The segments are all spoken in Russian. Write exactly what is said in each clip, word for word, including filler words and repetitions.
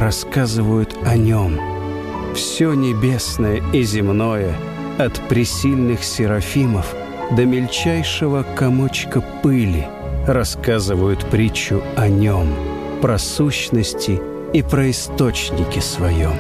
рассказывают о Нем. Все небесное и земное, от пресильных серафимов до мельчайшего комочка пыли, рассказывают притчу о Нем, про сущности и про источники Своем.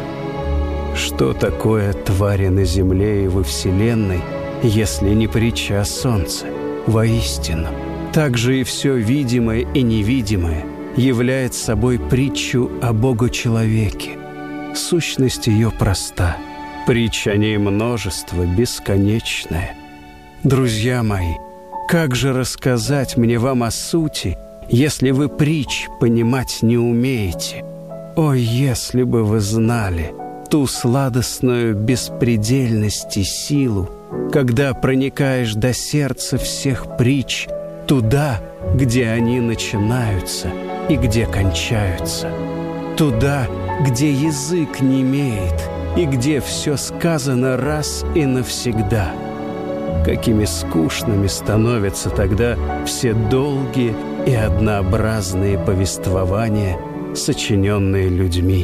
Что такое твари на земле и во вселенной, если не притча о солнце? Воистину, также и все видимое и невидимое является собой притчу о Богу-человеке. Сущность ее проста, притч о ней множество, бесконечное. Друзья мои, как же рассказать мне вам о сути, если вы притч понимать не умеете? О, если бы вы знали ту сладостную беспредельность и силу, когда проникаешь до сердца всех притч, туда, где они начинаются и где кончаются, туда, где язык немеет и где все сказано раз и навсегда. Какими скучными становятся тогда все долгие и однообразные повествования, сочиненные людьми.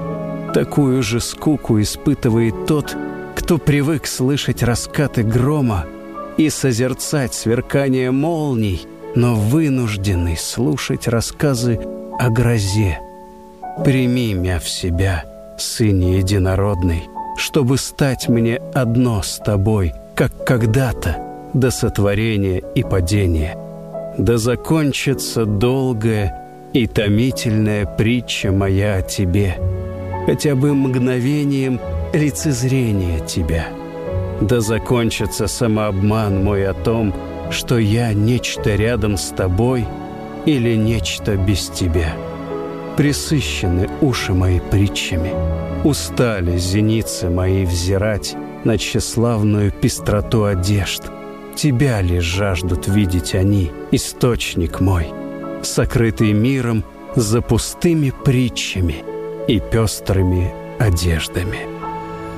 Такую же скуку испытывает тот, кто привык слышать раскаты грома и созерцать сверкание молний, но вынужденный слушать рассказы о грозе. Прими мя в себя, Сыне Единородный, чтобы стать мне одно с Тобой, как когда-то до сотворения и падения. Да закончится долгая и томительная притча моя о Тебе, хотя бы мгновением лицезрения Тебя. Да закончится самообман мой о том, что я нечто рядом с Тобой или нечто без Тебя. Пресыщены уши мои притчами, устали зеницы мои взирать на тщеславную пестроту одежд. Тебя ли жаждут видеть они, источник мой, сокрытый миром за пустыми притчами и пестрыми одеждами?